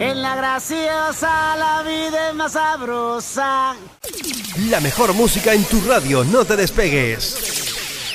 En la graciosa la vida es más sabrosa. La mejor música en tu radio, no te despegues.